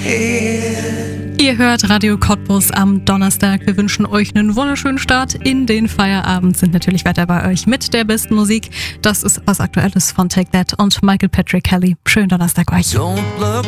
Ihr hört Radio Cottbus am Donnerstag. Wir wünschen euch einen wunderschönen Start in den Feierabend. Sind natürlich weiter bei euch mit der besten Musik. Das ist was Aktuelles von Take That und Michael Patrick Kelly. Schönen Donnerstag euch.